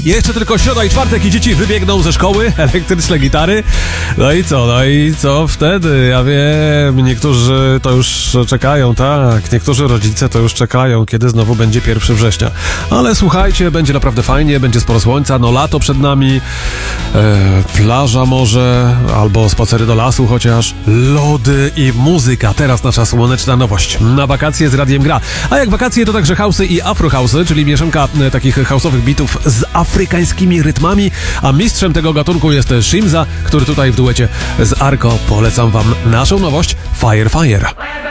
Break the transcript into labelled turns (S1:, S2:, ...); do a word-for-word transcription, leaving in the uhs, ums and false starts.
S1: Jeszcze tylko środa i czwartek i dzieci wybiegną ze szkoły, elektryczne gitary. No i co, no i co wtedy? Ja wiem, niektórzy to już czekają, tak, niektórzy rodzice to już czekają, kiedy znowu będzie pierwszego września. Ale słuchajcie, będzie naprawdę fajnie, będzie sporo słońca, no lato przed nami, e, plaża może, albo spacery do lasu chociaż, lody i muzyka. Teraz nasza słoneczna nowość. Na wakacje z Radiem Gra. A jak wakacje to także house'y i afro-house'y, czyli mieszanka e, takich house'owych bitów z afrykańskimi rytmami, a mistrzem tego gatunku jest Shimza, który tutaj w duecie z Arko polecam wam naszą nowość Fire Fire.